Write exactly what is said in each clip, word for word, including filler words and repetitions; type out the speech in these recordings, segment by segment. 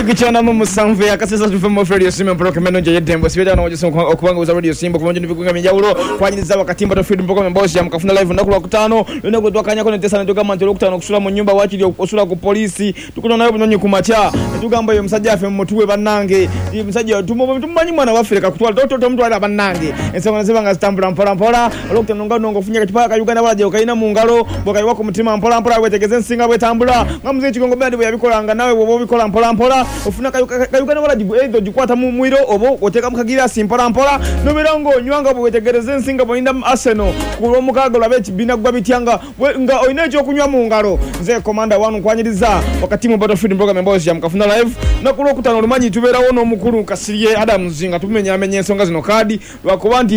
Kichana mu musanvu yakasesa tufemo radio Simba Pro Kameno je Dembo sibeta na wajiso okubanga uza radio Simba kumonje nibikunga minjawulo kwanyiriza wakatimba to feed mpoko mbosi ya mkafuna live ndakula kutano lino gwe kanya kone tesa ntoka mantelo kutano kusula mu nyumba wachiri okusula ku police tukuna nayo bunyonyi kumacha tugamba yo musajja afe mutuwe banange musajja tumo tumanyi mwana wa Afrika kutwala toto to mtu ala banange ensanga nasibanga stambula mpola mpola lokta nonga nongo funya katipa ka Uganda wala je okaina mu ngalo bokai wako mutima mpola mpola wetegeze nsinga bwetambula ngamuze chikongo bandi bwe yabikolanga nawe bo bikola mpola mpola ofuna kayukana wala jibu edo jikwata mu mwiro obo oteka mukagira simpola mpola no birango nywanga bwe wetegereze nsinga bo inda Arsenal kulo mukago labe kibina gwa bityanga nga oyina cyo kunywa mu ngalo nze commander wanu kwanyiriza wakati mu Battlefield program embozi ya mkafuna live na kulo kutano lumanyi tubera wono mukuru kasiriye Adam Zinga tumenya amenye ensonga zino kadi bakubanti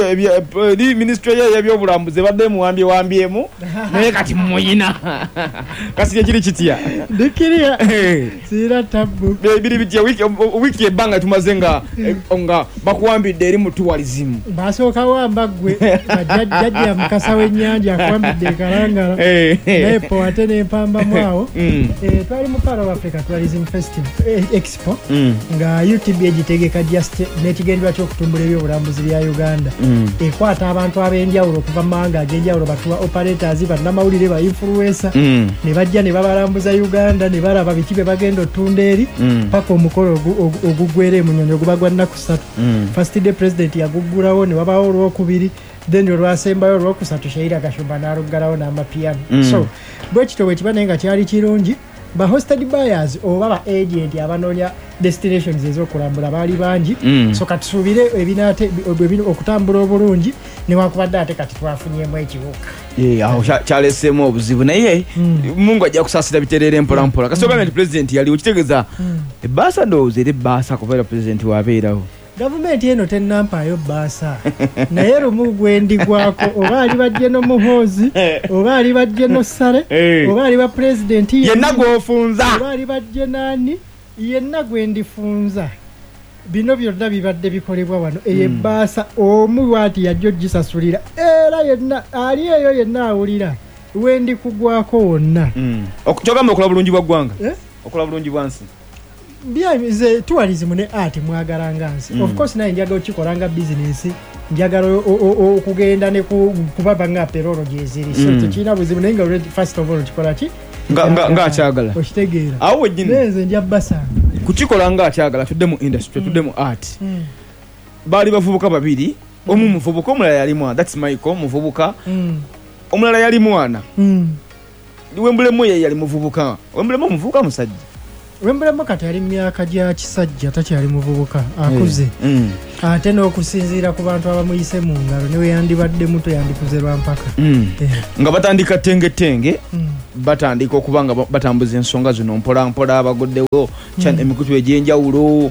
di ministry ya byobulambuze badde mu wambye wambyemu naye kati muyina kasiriye kiri kitia dikiria sira tabu bibiri bitia wiki wiki ebanga tumazenga onga bakuwambidde eri mutuwalizimu basoka wamba gwe bajjaji ya mukasa w'ennyanja akwambidde kalangala nepo ate n'empamba mwawo eh twali mu Para Africa Tourism Festival Expo nga U T B egitegeka just nekigendwa kyo kutumbula ebyobulambuzi bya Uganda ekwata abantu ab'enjawulo kuva manga ag'enjawulo batuwa operators bannamawulire ba influencer ne bajja ne babalambuza Uganda ne baraba bikibe bagenda otunderi paka omukolo ogugwere munyonyo gubagwa nakusatu first day president yaguggulawo ne wabawo olwokubiri then olwasembayo olwokusatu Shaira Kashumba n'aluggalawo n'amapiano so bwekitowe kibanenga kyali kirungi ba hosted buyers oba ba agent abanonya destinations ezokulambula bali banji mm. so katusubire ebinate ebino okutambula obulungi ne wakubadde ate kati twafunyemu ekibuka eh aho kyalesemo obuzibu naye mm. Mungu ajja kusasira biterere mpola mpola kasoka mm. president yali ukitegeza mm. ebasa doze ere basa kubera president wabeerawo government eno tenampa yo basa naye rumu gwendi gwako oba ali bajje no muhozi oba ali bajje no sare oba ali ba president yenna gofunza oba ali bajje nani yenna gwendi funza bino byonna bibadde bikolebwa wano eye basa omu wati yajjo gisasulira era yenna ali eyo yenna awulira wendi kugwako wonna okutoka mukula bulungi bwa gwanga okula bulungi bwansi bia ze tourism ne art mwagalanga nsi mm. of course na njaga okikolanga business njagala okugenda ne kubaba nga peroro jeziri mm. so tukina buzibu nenga already first of all tukikola ki nga nga nga kyagala okitegeera awo jini neze njabasa kukikola nga kyagala tudde mu industry tudde mu art mm. bali bavubuka babiri mm. omu muvubuka omulala yali mwana that's Michael muvubuka mm. omulala yali mwana mm. Wembulemu ye yali muvubuka Wembulemu muvubuka musajja Wembulemu kati yali myaka gya kisajja takyali muvubuka akuze mm. ate n'okusinziira ku bantu abamuyise mu ngalo niwe yandibadde muto yandikuze lwa mpaka mm. yeah. nga batandika tenge tenge mm. batandika okubanga batambuza ensonga zino mpola mpola abagoddewo mm. emikutu egy'enjawulo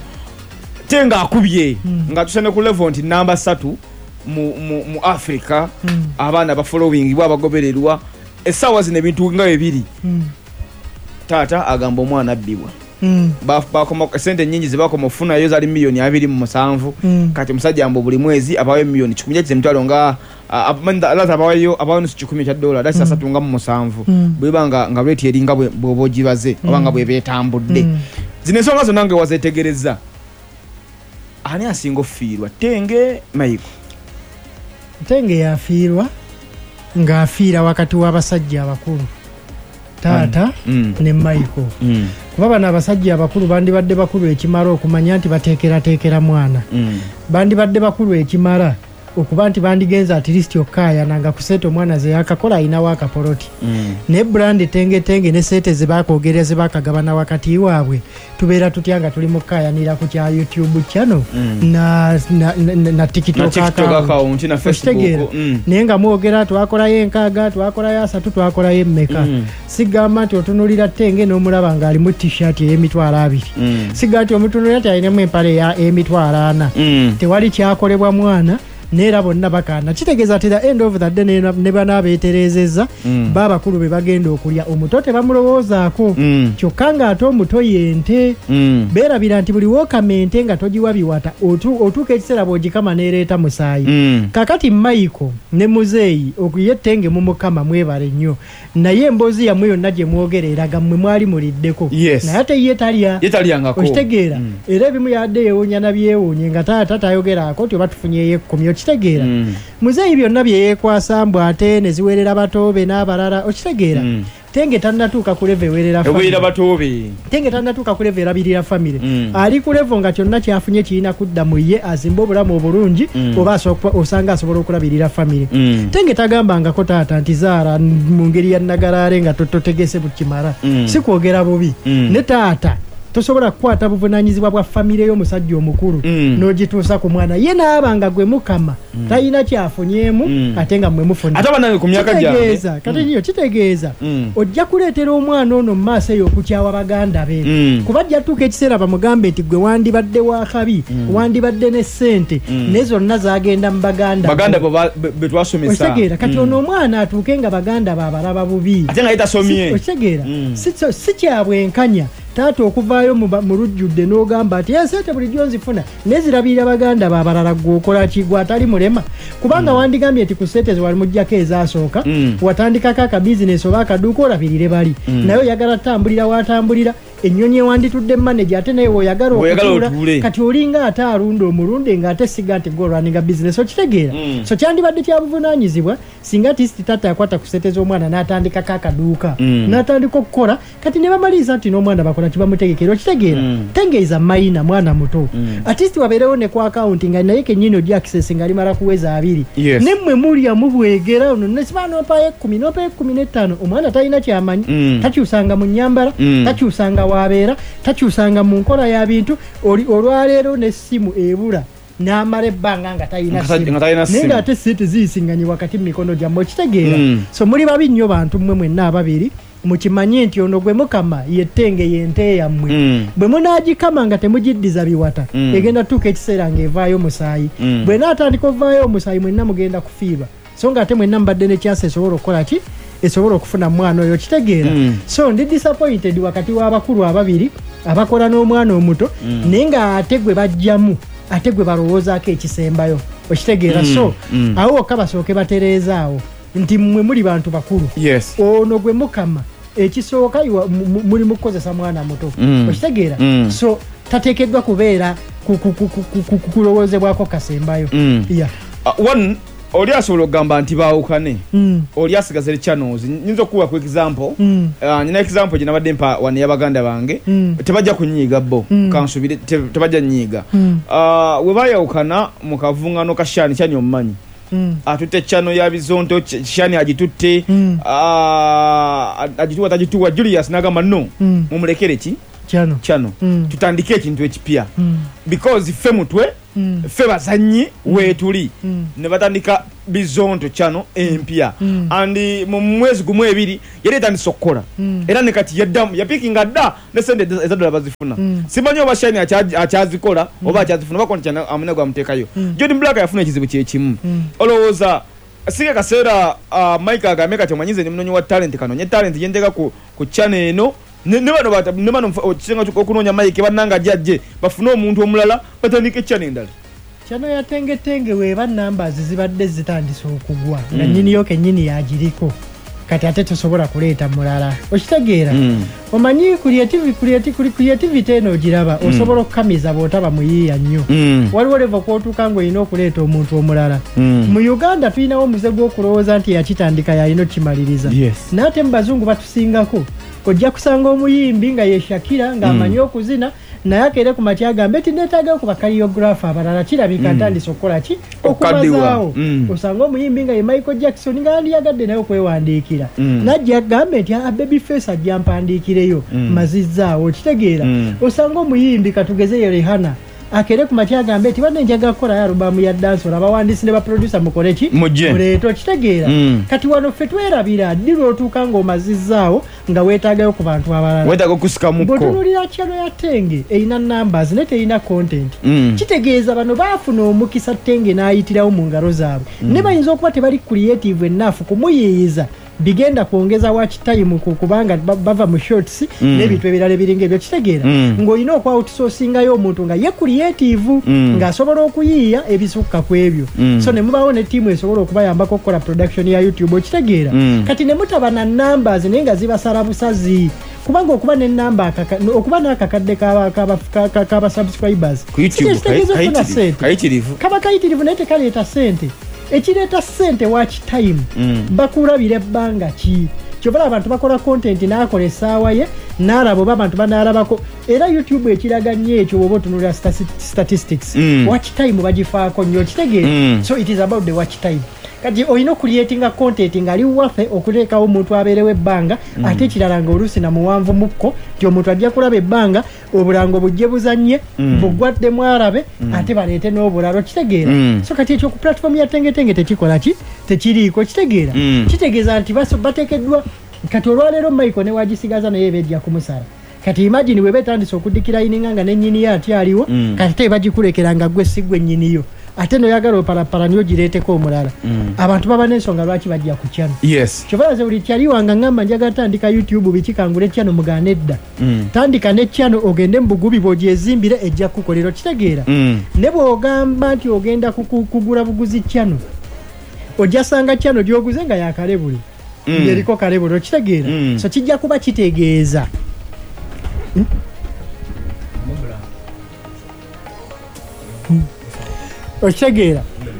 tenga akubye mm. nga tusane ku level nti namba three mu, mu, mu Africa mm. abaana ba following bwa bagobererwa esawa zine bintu nga bibiri mm. tata agamba omwana abbibwa mm. bakoma sente nyingi zibako mufuna yo zali milioni abiri mu musanvu mm. kati musajja ambo buli mwezi abawe milioni kikumi kye mtalo nga abanda alaza abawayo abawe kikumi kya dola dasi sasa tunga mu musanvu mm. bwebanga nga rate eringa bwo gibaze mm. obanga bwe betambudde mm. zine nsonga zo nange wazetegereza ani asingo fiirwa tenge mayiko tenge yafiirwa nga afiira wakati w'abasajja abakulu tata mm. ne Michael mm. kuba bana abasajja abakulu bandi badde bakulu ekimara okumanya nti bateekera teekera mwana mm. bandi badde bakulu ekimara okuba nti bandigenza at least okaya nanga kuseto mwana ze yakakola ina waka poloti mm. ne brand tenge tenge ne sete ze bakogereze bakagabana wakati waabwe tubeera tutyanga tuli mukaya nira ku kya YouTube channel mm. na na, na na TikTok account na Facebook mm. nenga mwogera twakola yenkaga twakola ya asatu twakola yemmeka mm. sigamba nti otunulira tenge n'omulaba nga ali mu t-shirt y'emitwalo abiri mm. sigamba nti omutunulira ati ayinamu empale ya emitwalo ana mm. tewali kyakolebwa mwana neera bonna bakaana kitegeeza ati the end of the day ne, ne banaabeeterezeza mm. babakulu be bagenda okulya omuto tebamulowoozaako mm. kyokka ng'ate omuto yente mm. beerabira nti buli wookama ente nga togiwa biwata otuuka ekiseera bw'ogikama neereeta musaayi mm. kakati Michael ne muzeeyi okuyettenge mu mukama mwebale nnyo naye emboozi yammwe yonna gye mwogera eraga mmwe mwali muliddeko yes. naye ate ye talya yetalyangako okitegeera mm. era ebimu yadde yeewuunya na byewuunye nga taata tayogeraako ti oba tufunyeyo ekkumi okitegeera mm. muzeeyi byonna bye yeekwasa mbw ate ne ziweerera batoobe n'abalala okitegeera mm. tenge tannatuuka ku level eweerera family batoobe tenge tannatuuka ku level erabirira family mm. ali ku level nga kyonna kyafunye kirina kudda mu ye azimba obulamu obulungi mm. oba osanga asobola okulabirira family mm. tenge tagambangako taata nti zaara mu ngeri ya nagalaale nga totegese bukimala mm. si kwogera bubi mm. ne taata tosobola kukwata buvunaanyizibwa bwa famire y'omusajja omukulu mm. n'ogituusa ku mwana ye naabanga gwe mukama mm. talina kyafunyeemu mm. ate nga mmwe mufuna ate abanange ku myaka gyange kitegeeza kati nyo kitegeeza mm. ojja kuleetera omwana ono mu maaso eyo okukyawa baganda be mm. kuba ajja tuuka ekiseera bamugambe nti gwe wandibadde wa kabi mm. wandibadde ne ssente mm. ne zonna zaagenda mu baganda baganda be twasomesa okitegeera kati mm. ono omwana atuuke nga baganda baabalaba bubi ate nga yetasomye okitegeera mm. si kyabwenkanya taata okuvaayo mu lujjudde n'ogamba ati ensente bulijjo nzifuna nezirabirira baganda baabalala gwokola kigwa atali mulema kubanga mm. wandigambye nti ku ssente ze wali mujjako ezaasooka mm. watandikako akabizinesi oba akaduuka olabirire bali mm. naye oyagala tambulira watambulira ennyonyi ewanditudde manager ate naye woyagala okutuula kati olinga ate alunda omulunde ng'ate siga nti golwaninga bizinesi okitegeera mm. so kyandibadde kya buvunaanyizibwa singa tisiti taata akwata ku ssente z'omwana n'atandikako akaduuka mm. n'atandika okukola kati ne bamaliriza nti n'omwana bakola kibamutegekera okitegeera mm. tengeeza mayina mwana muto mm. atisti wabeerewo ne ku akawunti nga naye kennyini odi access nga limala kuweza abiri yes. ne mmwe mulya mubwegera ono nesiba n'opayo ekkumi n'opayo ekkumi n'ettaano omwana talina kyamanyi mm. takyusanga mu nnyambala mm. takyusanga wabeera takyusanga mu nkola ya bintu olwaleero n'essimu ebula n'amala ebbanga nga talina simu naye ng'ate sente ziyisinganye wakati mu mikono gyammwe okitegeera mm. so muli babi nnyo bantu mmwe mwenna ababiri mukimanye nti ono gwe mukama yettenge yente yammwe mm. bwe munaagikama nga temugiddiza biwata mm. egenda tuuka ekiseera ng'evaayo musaayi mm. bwe naatandika ovaayo omusaayi mwenna mugenda kufiirwa so nga ate mwenna mubadde nekyasa esobola okukola ki esobola okufuna mwana oyo kitegeera mm. so ndi disappointed wakati w'abakulu ababiri abakola n'omwana omuto mm. naye nga ate gwe bajjamu ate gwe balowoozaako ekisembayo okitegeera mm. so mm. awo wokka basooke batereezaawo nti mmwe muli bantu bakulu yes. ono gwe mukama ekisooka muli mukukozesa mwana muto mm. okitegeera mm. so tateekeddwa kubeera kulowoozebwako kasembayo mm. yeah. uh, one oli asobola okugamba nti baawukane mm. oli asigaza le channels nyinza okuwa ku example mm. uh, nyina example gye nabadde mpa wane y'abaganda bange mm. tebajja kunyiiga bo mm. kansubire te, tebajja nyiiga mm. uh, we baayawukana mu kavuŋŋano ka Shani Shani omumanyi mm. atutte chano ya bizonto Shani agitutte mm. uh, agituwa tagituwa Julius n'agamba no mm. mumulekere ki chano chano mm. tutandike ekintu ekipya mm. because ffe mutwe mm. ffe bazannyi mm. weetuli mm. ne batandika bizonto chano empya mm. andi mu mwezi gumu ebiri yali etandise okukola mm. era ne kati yaddamu yapikinga dda ne sente ezaddala bazifuna mm. simanyi oba Shani akyazikola mm. oba akyazifuna bakona kyana amune gwamuteekayo mm. Jordan Black yafuna ekizibu kyekimu mm. olowooza singa kaseera uh, Mike agambe kati omwanyize ne munoonyi wa talent kanonye talent yenteeka ku, ku channel eno ne bano bata ne bano kisenga okunoonya Mike bannanga jjajje bafune omuntu omulala batandike channel endala channel ya tenge tenge weeba numbers zibadde zitandise okugwa nga mm. nnyini yo kennyini yagiriko kati ate tosobola kuleeta mulala okitegeera mm. omanyi creative creative creativity eno ogiraba mm. osobola okukamiza bw'otaba muyiiya nnyo mm. waliwo levo kwotuuka ng'olina okuleeta omuntu omulala mm. mu Uganda tulinawo omuze gw'okulowooza nti yakitandika yalina okukimaliriza yes. naate mu bazungu batusingako ojja kusanga omuyimbi nga ye Shakira ng'amanyi mm. okuzina naye akeere ku makya agambe ti neetaaga okuba kaliyografa abalala kirabika ntandise okukola ki okumazaawo mm. osanga omuyimbi nga ye Michael Jackson nga yandiyagadde naye okwewandiikira mm. najja agambe nti Babyface ajja mpandiikireyo mm. mazizzaawo okitegeera mm. osanga omuyimbi katugeze ye Rihanna akere ku makya agambe ati bane njaga kukola album ya dance abawandiisi ne ba producer mukole ki muleeto kitegeera mm. kati wano ffe twerabira ddiru otuuka ng'omazizzaawo nga weetaagayo ku bantu abalala weetaaga okusika mukko bw'otunuulira kyalo ya Tenge erina numbers ne terina content mm. kitegeeza bano baafuna omukisa Tenge n'ayitirawo mu ngalo zaabwe mm. ne bayinza okuba tebali creative enough kumuyiiyiza bigenda kuongeza watch time kubanga bava mu shorts mm. n'ebintu ebirala ebiringa ebyo kitegeera mm. ng'olina okwa outsourcingayo omuntu nga ye creative mm. ng'asobola okuyiiya ebisukka ku ebyo mm. so ne mubaawo ne tiimu esobola okubayambako okukola production ya YouTube okitegeera mm. kati ne mutaba na numbers naye nga zibasala busazi kubanga okuba ne namba okuba n'akakadde kaba subscribers kayitirivu kaba kayitirivu naye tekaleeta sente ekireeta sente watch time mm. bakulabira ebbanga ki kyobala abantu bakola content n'akola essaawa ye n'alabo abantu banaalabako era YouTube ekiraga nnyo ekyo bw'oba otunulira statistics mm. watch time bagifaako nnyo kitegeera mm. so it is about the watch time kati oyina creatinga content ngali waffe okuteekawo omuntu abeerewo ebbanga mm. ate ekirala ng'oluusi na muwanvu mukko nti omuntu ajja kulaba ebbanga obulango bujje buzannye mm. bugwadde mwarabe mm. ate baleete n'obulalo kitegeera mm. so kati ekyo ku platform ya Tengetenge tekikola ki tekiriiko kitegeera mm. kitegeeza nti bateekeddwa kati olwaleero Michael ne wagisigaza naye bejja kumusala kati imagine webe tandise okuddikira ininga nga n'ennyini yo ati aliwo mm. kati te bagikulekera nga gwe si gwe nnyini yo ate no yagala opalapala nyo gireeteko omulala mm. abantu baba n'ensonga lwaki bajja ku channel yes kyobalaze buli kyali wanga ngamba njaga tandika YouTube bikikangule channel mugane edda mm. tandika ne channel ogende mu bugubi bw'ogyezimbire ejja kukolero kitegeera mm. ne bw'ogamba nti ogenda kugula buguzi channel ojasanga channel gyoguze nga yakalebule mm. ngeriko kalebule kitegeera mm. so kijja kuba kitegeeza hmm? hmm. Ochegeera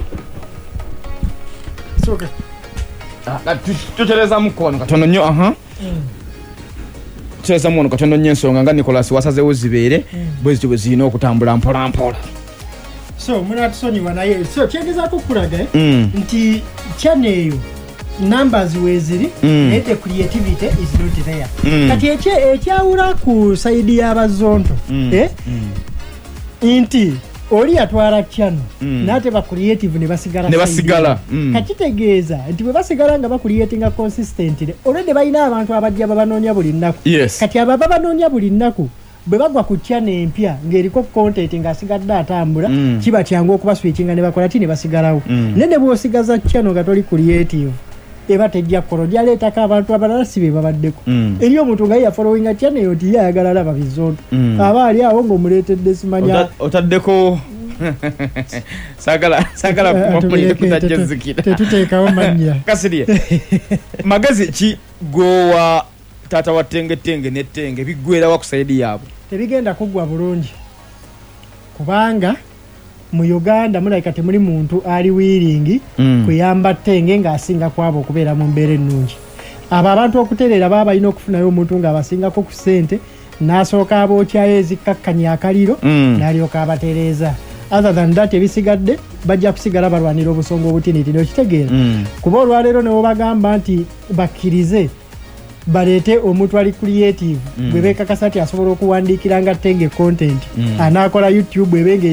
soka ah tutereza mukono katono nnyo aha tutereza mukono katono nnyo ensonga nga Nicholas wasazewo zibeere bwezi tubwe zirina okutambula mpola mpola so muna tusoni wanaye so kyegeza kukulaga nti channel eyo numbers weziri naye the creativity is not there kati ekye ekyawula ku side y'abazonto eh inti oli yatwala channel mm. nate ba creative ne basigala ne basigala mm. kakitegeeza nti bwe basigala nga ba creatinga consistently already bayina abantu abajja babanoonya buli nnaku yes. kati ababa banoonya buli nnaku bwe bagwa ku channel empya ng'eriko content ng'asigadde atambula mm. kiba kyangu okuba switchinga ne bakola ti ne basigalawo mm. nene bw'osigaza channel nga toli creative eba tejja kolo lyaleetako abantu abalala si be babaddeko mm. eri omuntu nga yafollowinga channel eyo ti yayagala laba bizonto mm. aba ali awo ng'omuleetedde simanya otaddeko sagala sagala kumapulire kutajjazikira tetuteekawo mannya kasiriye magezi ki gowa tata wa Tengetenge ne Tenge biggwera wa kusaidi yaabwe tebigenda kugwa bulungi kubanga mu Uganda mulika temuli muntu ali wiringi mm. kuyamba Tenge ng'asinga kwabo okubeera mu mbeera ennungi abo abantu okutereera baba balina okufunayo omuntu ng'abasingako ku ssente n'asooka abookyayo ezikkakkanya akaliro mm. n'alyoka abatereeza other than that ebisigadde bajja kusigala balwanira obusonga obutinitini okitegeera mm. kuba olwaleero ne bagamba nti bakkirize baleete omuntu ali creative mm. bwe beekakasa nti asobola okuwandiikira nga Tenge content mm. anaakola YouTube ebenga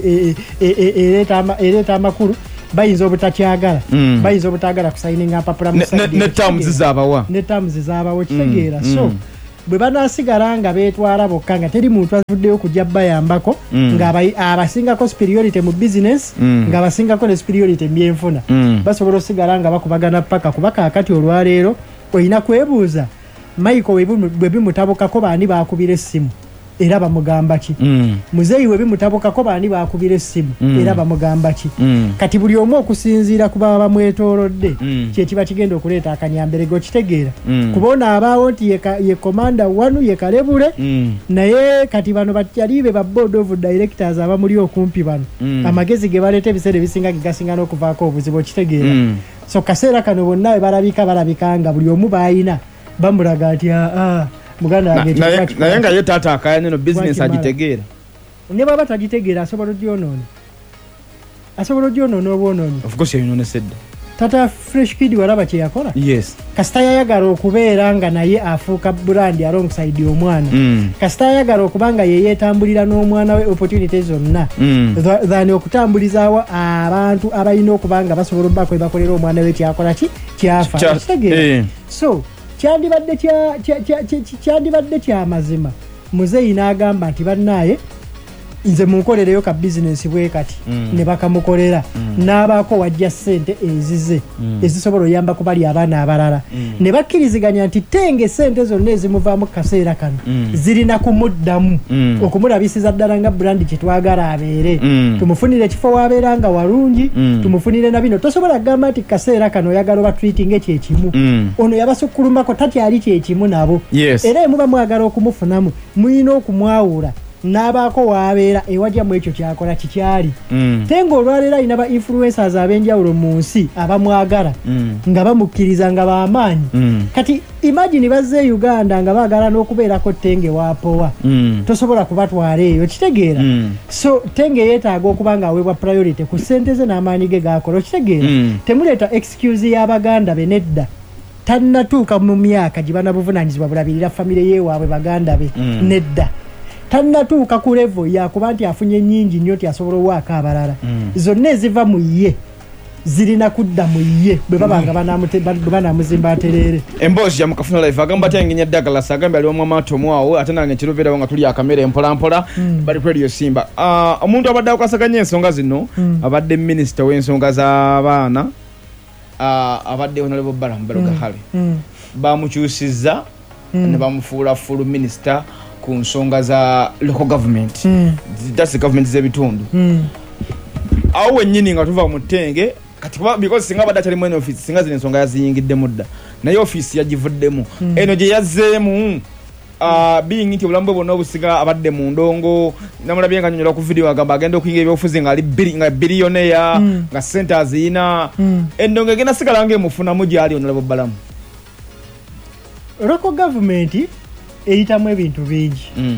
ereeta amakulu bayinza obutakyagala mm. bayinza obutaagala kusayininga mpapula ne terms zaabawa ne terms zaabawa kitegeera mm. so bwe banaasigala nga beetwala bokka nga teri muntu avuddeyo kujja bayambako mm. nga abasingako superiority mu business mm. nga abasingako ne superiority mbyenfuna mm. basobola osigala nga bakubagana paka kuba kaakati olwaleero oyina kwebuuza Michael bwe bimutabukako baani baakubira essimu era bamugamba ki mm. muzeeyi we bimutabukako baani baakubira essimu mm. era bamugamba ki mm. kati buli omu okusinziira ku baba bamwetoolodde mm. kyekiba kigenda okuleeta akanyamberego kitegeera mm. kubona abaawo nti ye, ye komanda wanu ye kalebule mm. naye kati bano batyalibe ba board of directors abamuli okumpi bano mm. amagezi ge baleeta ebiseera ebisinga gegasinga n'okuvaako obuzibu okitegeera mm. so kaseera kano bonna we balabika balabika nga buli omu baayina bamulaga ati aa muganda wange naye nga ye taata akayanya no business agitegeera ne baba tagitegeera asobola ogyonoona asobola ogyonoona obwonoonyi of course yayinonesedde tata Fresh Kid walaba kye yakola yes kasita yayagala okubeera nga naye afuuka brand alongside omwana mm. kasita yayagala okubanga ye yeetambulira n'omwana we opportunities zonna mm. than okutambulizaawo abantu abalina okubanga basobola obbako we bakolera omwana we kyakola ki kyafa kitegeera eh. so kyandibadde kya kyandibadde kya mazima muzeeyi n'agamba nti bannaaye nze munkolereyo ka business bwe kati mm. ne bakamukolera mm. n'abaako wajja ssente ezize mm. ezisobola oyamba ku bali abaana abalala mm. ne bakkiriziganya nti tenge ssente zonna ezimuvaamu kaseera kano mm. zirina kumuddamu mm. okumulabisiza ddala nga brand kye twagala abeere mm. tumufunire ekifo waabeera nga walungi mm. tumufunire na bino tosobola kugamba nti kaseera kano oyagala obatreating ekyekimu mm. ono yabasukkulumako tatyali kyekimu nabo yes. era emuba mwagala okumufunamu muyina okumwawula n'abaako waabeera ewajjamu ekyo kyakola kikyali mm. tenga olwaleero alina ba influencers ab'enjawulo mu nsi abamwagala mm. nga bamukkiriza nga b'amaanyi mm. kati imagine bazze Uganda nga baagala n'okubeerako Tenge waapowa mm. tosobola kubatwala eyo kitegeera mm. so Tenge yeetaaga okuba nga aweebwa priority ku ssente ze n'amaanyi ge gaakola kitegeera mm. temuleeta excuse y'Abaganda be nedda tannatuuka mu myaka gye banabuvunaanyizibwa bulabirira famire yeewaabwe baganda be mm. nedda tannatuuka ku level yakuba nti afunye nnyingi nnyo ti asobola owaaka abalala mm. zonna eziva mu ye zirina kudda mu ye bwe babanga mm. banamuzimba atereere emboozi ya mukafuna live agamba ati angenya Douglas agamba ali omwama tomwawo ate nange kirubeerawo nga tuli akamera empola mpola mm. bali Radio Simba uh, omuntu abadde akasaganya ensonga zino mm. abadde minister w'ensonga z'abaana uh, abadde Honorable Balamu Balogahale mm. mm. bamukyusizza mm. ne bamufuula full minister ku nsonga za local government mm. that's the government z'ebitundu mm. awo wennyini nga tuva mu Tenge kati because singa badde atali mwene office singa zino ensonga yaziyingidde mudda naye office yagivuddemu mm. eno gye yazzeemu uh, being nti obulamu bwe bwonna obusiga abadde mu ndongo namulabye nga nyonyola ku video agamba agenda okuyinga ebyobufuzi nga ali nga billionaire mm. nga sente aziyina mm. endongo egenda sigala ng'emufunamu gyali Honorable Balamu local government eyitamu ebintu bingi mm.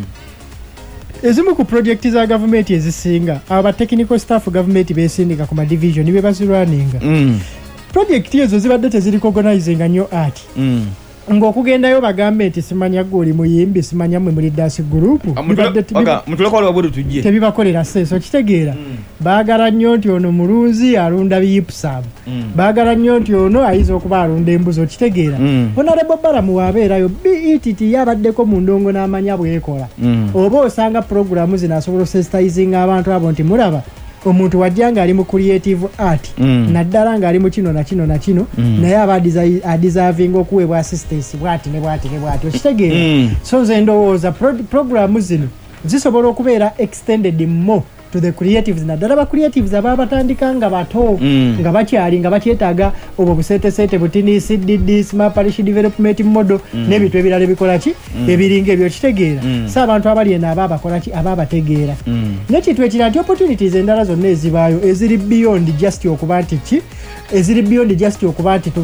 ezimu ku project za government ezisinga aba technical staff government besindika ku division nibe bazirunninga mm. project ezo zibadde teziriko organizing nnyo art mm. ng'okugendayo bagambe nti simanya goli muyimbi simanya mwe muri dance group mutuleko wali wabudu tujje tebibakolera seso kitegeera mm. baagala nnyo nti ono mulunzi alunda biyipsam mm. baagala nnyo nti ono ayiza okuba alunda embuzi okitegeera mm. Honorable Balamu waabeerayo B E T T yabaddeko mu ndongo n'amanya bwekola mm. oba osanga programu zino asobola sensitizing abantu abo nti mulaba omuntu wajjanga ali mu creative art mm. naddala nga ali mu kino na kino na kino mm. naye aba deserving okuweebwa assistance bwati ne bwati ne bwati okitegeera mm. so nze ndowooza pro programu zino zisobola okubeera extended more to the creatives naddala ba creatives ababa batandika nga bato mm. nga bakyali nga bakyetaaga obwo buseetesete butini C D D Smart Parish Development Model mm. n'ebintu ebirala ebikola ki mm. ebiringa ebyo kitegeera mm. so abantu abali eno aba bakola ki aba bategeera mm. n'ekintu ekira nti opportunities endala zonna ezibaayo eziri beyond just okuba nti ki eziri beyond just okuba nti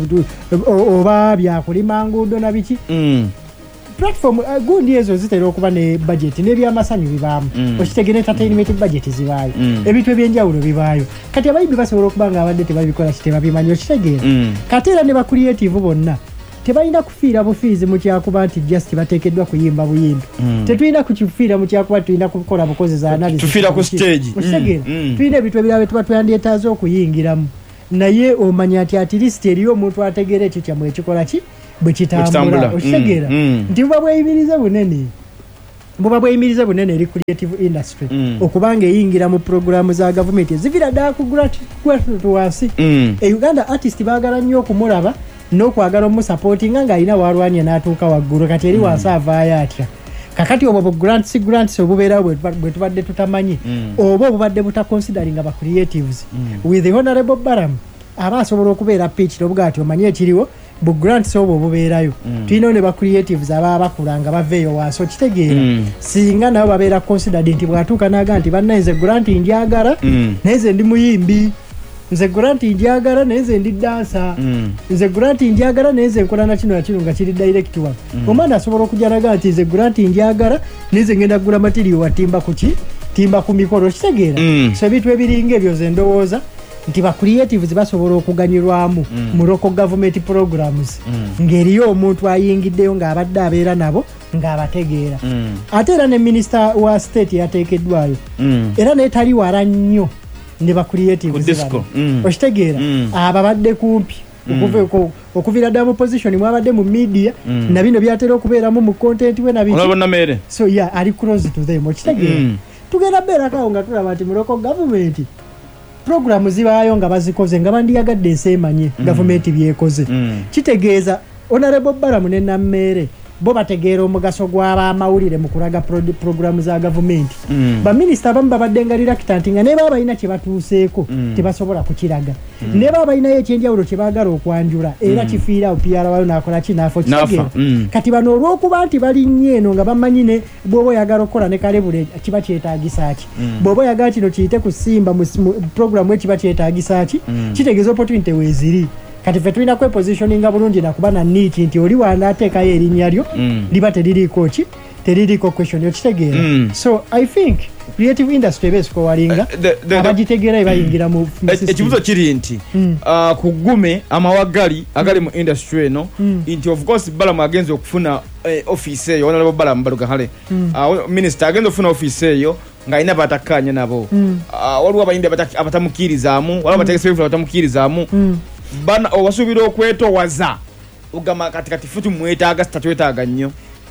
oba byakulima nguudo na biki mm. platform uh, gundi ezo zitera okuba ne budget n'ebyamasanyu bibaamu mm. okitegera entertainment budget zibaayo mm. ebintu ebyenjawulo bibaayo kati abayimbi basobola okuba nga abadde tebabikola kitebabimanyi okitegeera mm. kati era ne ba creative bonna tebalina kufiira bufiizi mu kyakuba nti just bateekeddwa kuyimba buyimbi mm. tetulina kukifiira mu kyakuba tulina kukola bukozi za analysis tufiira ku stage okitegeera mm. mm. tulina ebintu ebirala tuba twandyetaaze okuyingiramu naye omanya ati at least eriyo omuntu ategeera ekyo kyamwe ekikola ki bwe kitambula okitegeera mm. nti buba bweyimiriza bunene buba bweyimiriza bunene eri creative industry mm. okubanga eyingira mu programu za government ezivira ddala ku grassroots wansi mm. e Uganda artist baagala nnyo okumulaba n'okwagala omusupportinga ng'alina waalwanya n'atuuka waggulu kati eri wansi mm. avaayo atya kakati obwo grants grants obubeerawo bwe tubadde tutamanyi mm. oba obubadde butaconsideringa ba creatives mm. with the Honorable Balamu aba asobola okubeera pitch obuga ati omanye ekiriwo bu grants obwo bubeerayo mm. tulina ne ba creatives aba bakulanga baveeyo wansi okitegeera mm. singa nabo babeera considered nti bwatuuka naga nti banna nze grant njagala mm. neze ndi muyimbi nze grant njagala neze ndi dancer mm. nze grant njagala neze nkola na kino na kino nga kiri direct one mm. omwana asobola okujalaga nti nze grant njagala neze ngenda gula material watimba kuki timba ku mikolo kitegeera mm. so bitu ebiringa ebyo ze ndowooza nti ba creatives basobola okuganyirwamu Mm. mu local government programs Mm. ng'eriyo omuntu ayingiddeyo ng'abadde abeera nabo ng'abategeera Mm. ate era ne minisita wa state yateekeddwayo Mm. era naye tali wala nnyo ne ba Ku creatives disco. bano. Mm. okitegeera Mm. ababadde kumpi okuva ku- okuvira ddala mu position mwabadde mu media Mm. na bino byatera okubeeramu mu content we na biki Olabona mere. so yeah ali close to them okitegeera Mm. tugenda beerakawo nga tulaba nti mu local government programu zibaayo nga bazikoze nga bandiyagadde ensi emanye gavumenti byekoze Mm. kitegeeza honorable balamu ne nammeere bo bategeera omugaso gw'abamawulire mu kulaga pro- programu za gavumenti Mm. baminisita abamu babadde nga lirakitanti nga ne baba balina kye batuuseeko Mm. tebasobola kukiraga ne baba balinayo ekyenjawulo kye baagala okwanjula era kifiirawo piyara wayo n'akola ki naafa okitegeera Naafa, mm. kati bano olw'okuba nti balinnye eno nga bamanyi ne bw'oba oyagala okukola ne kalebule kiba kyetaagisa ki bw'oba oyagala kino kiyite ku simba mu mu programu ekiba kyetaagisa ki kitegeeza opportunity weeziri kati ffe tulina kwepositioninga bulungi nakuba na niiki nti oli wanaateekayo erinnya lyo Mm. liba teririiko ki teririiko question okitegeera Mm. so I think creative industry ebeesikowalinga Eh, the- the- abagitegeera ebayingira mu mu E- system. ekibuzo kiri nti Mm. ah, kugume amawagali agali mu industry eno Mm. nti of course balamu agenze okufuna eh, office eyo onalabo balamu baluga hale Ah, minister agenze okufuna office eyo ng'alina batakkanya nabo Mm. Ah, waliwo abayimbi abata- abatamukkirizamu waliwo abategesi b'ebifula abatamukkirizamu Mm. bana owasuubira okwetowaza ogamba kati kati ffe tumwetaaga sitatwetaaga nnyo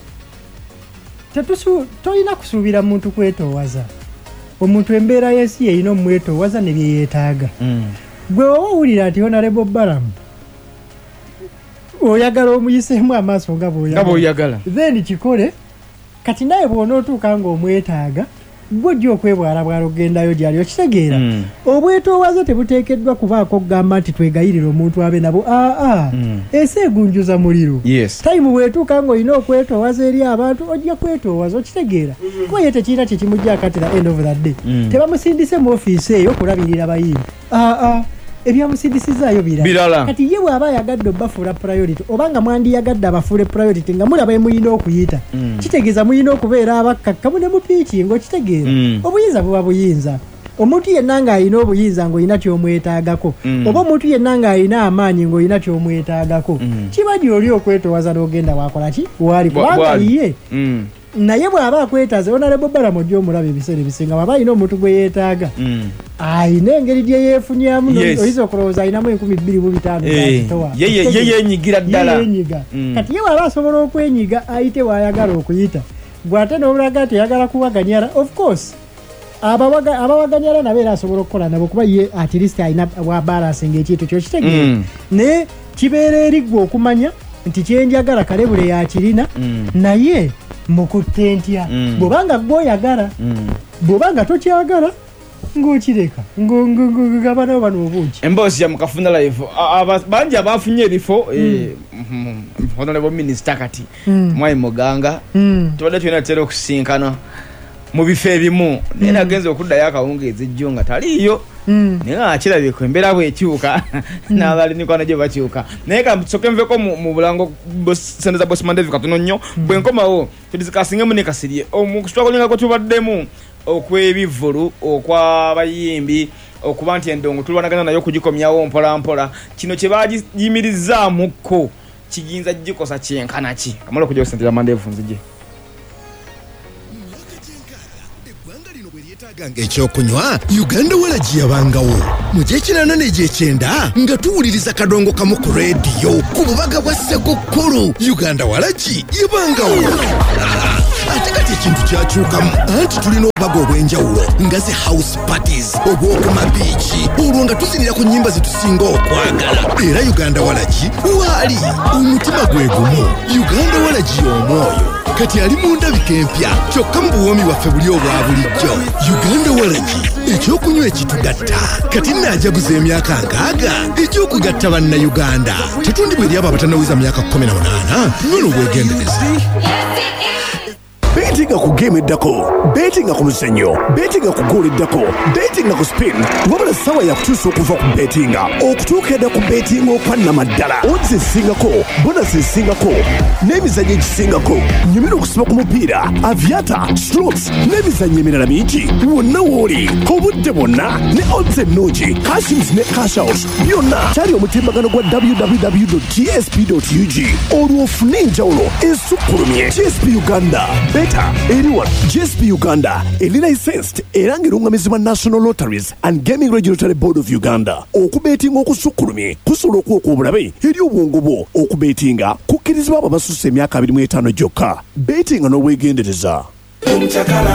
tetusu tolina kusuubira muntu kwetoowaza omuntu embeera y'ensi yeyina omwetoowaza ne byeyeetaaga gwe oba owulira nti honorable balamu oyagala omuyiseemu amaaso nga nga bw'oyagala bw'oyagala then kikole kati naye bw'onootuuka ng'omwetaaga gw'ojja okwebwala bwala okugendayo gyali okitegeera Mm. obwetoowaze tebuteekeddwa kubaako okugamba nti twegayirira omuntu abe nabo aa Mm. ensi egunjuza muliro yes tayimu bwetuuka ng'olina okwetoowaza eri abantu ojja kwetoowaza okitegeera kuba ye tekiina kyekimujja akatira end of the day Mm. tebamusindise mu ofiisi eyo kulabirira bayimbi aa ebyamusindisizaayo Birala. birala kati ye bw'aba ayagadde obafuula priority obanga mwandiyagadde abafuule priority nga mulaba muyina okuyita Mm. kitegeeza muyina okubeera abakkakkamu ne mupiiki ng'okitegeera Mm. obuyinza buba buyinza omuntu yenna ng'alina obuyinza ng'olina ky'omwetaagako Mm. oba omuntu yenna ng'alina amaanyi ng'olina ky'omwetaagako Mm. kiba gy'oli okwetoowaza n'ogenda wakola ki waali Bwa- kubanga bwali. ye Mm. naye bw'aba akwetaaze honorable balamu ojja omulaba ebiseera ebisinga bw'aba alina omuntu gwe yeetaaga Mm. ayina engeri gye yeefunyamu Yes. oyinza okulowooza alinamu enkumi bbiri mu bitaano Eh, gazitowa ye- ye- ye yeenyigira ddala. yenyiga Mm. kati ye bw'aba asobola okwenyiga ayite wayagala okuyita gw'ate n'obulaga nti yagala kuwaganyala of course abawaga- abawaganyala nabo era asobola okukola nabo kuba ye at least alina wabalansinga ekintu kyokitegeera Mm. naye kibeera eri gwe okumanya nti kyenjagala kalebule yakirina Mm. naye mukutte ntya Mm. bw'obanga gweoyagala Mm. bw'obanga tokyagala ng'okireka ngabanawo bano obungi emboozi ya mukafuna live A- aba- bangi abafunye ebifo eh, mhm, honorable minister kati Mm. mwai muganga Mm. tubadde tulina tutera okusinkana mu bifo ebimu naye nagenza okuddayo akawungeezi ejjo nga taliiyo Mm. naye nga kirabika embeera bwekyuka n'abalinikwano gye bakyuka naye kasoke nveko mu mu bulango sente za bosmandevi katono nnyo bwe nkomawo tudizikasingemu ne kasirye omukusitwakolinga kwe tubaddemu okw'ebivulu okw'abayimbi okuba nti endongo tulwanagana nayo okugikomyawo mpola mpola kino kye bagiyimirizaamuko kiyinza gikosa kyenkana ki kamala okujja sente za mandevu nzije ekyokunywa uganda walaji yabangawo mu gyekinaana n'egyekyenda nga tuwuliriza kadongo kamu ku rediyo ku bubaga bwa ssegukkulu uganda walaji yabangawo ate kati ekintu kyakyukamu anti tulina obubaga obw'enjawulo nga ze house parties obw'okuma biiki olwo nga tuzinira ku nnyimba zetusinga okwagala era uganda walaji waali omutima gwe gumu uganda walaji omwoyo kati ali mu ndabika empya kyokka mu buwoomi bwaffe buli obwa bulijjo uganda walaji ekyokunywa ekitugatta kati naajaguza emyaka nkaaga ekyokugatta bannayuganda tetundibwa eri abo abatanawiza myaka kumi na munaana nyono obwegendereza beetega kuge game eddako, betinga ku muzannyo, betinga ku goal eddako, betinga ku spin, wabula sawa ya kutuusa okuva ku betinga okutuuka edda ku betinga okwannamaddala. Odds ezisingako, bonus ezisingako, n'emizannyo egisingako, nyumira okusiba ku mupiira, aviata, strokes n'emizannyo emirala mingi. Wonna wooli obudde bwonna ne odds ennungi, cashins ne cash out byonna kyali omutimbagano gwa w w w dot g s p dot u g. Olwo ofune enjawulo esukkulumye. G S P Uganda, beta eriwa. G S P Uganda eri licensed era ng'erungamizibwa National Lotteries and Gaming Regulatory Board of Uganda. Okubetinga okusukkulumye kusobola okuwa obulabe eri obwongo bwo. Okubetinga kukkirizibwa abo abasusse emyaka abiri mu etaano gyokka. Betinga n'obwegendereza.